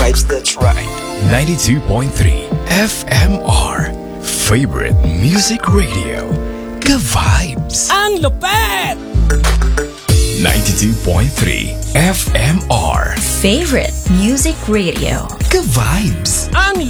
vibes, that's right. 92.3 FMR. Favorite Music Radio. Ka-vibes. Ang lupet! 92.3 FMR. Favorite Music Radio. Ka-vibes. Ang